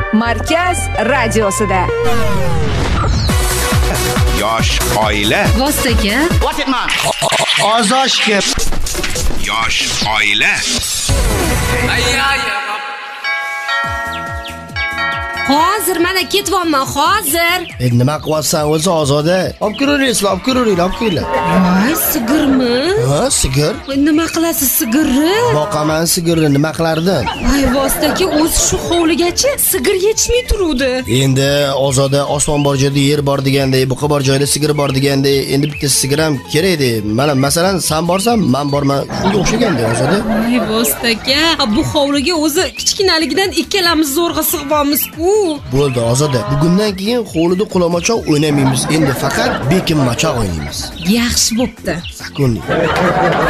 Markaz radiosida. Yosh oila. Vostaga. Ozoshga. Yosh oila. Hozir mana ketyapman, hozir. Nima qilyapsan o'zi Ozoda? Olib kiringlar. Voy, sigirmi? Ha, sigir? Nima qilasiz sigirni? Boqaman sigirni nima qilardin? Voy, Vostaga o'zi shu hovligacha sigir yetishmay turuvdi. Endi Ozoda osmon bor joyda yer bor degandek, buqa bor joyda sigir bor degandek, endi bitta sigir ham kerakdi. Mana masalan, sen borsan, men borman. Shunga o'xshaganda Ozoda. Voy, Vostaga, bu hovliga o'zi kichkinaligidan ikkalamiz zo'rg'a sig'ibamiz-ku. Bo'ldi Ozoda. Bugundan keyin hovlida qulamochoq o'ynamaymiz. Endi faqat bekin machoq o'ynaymiz. Yaxshi bo'pti. Sakun.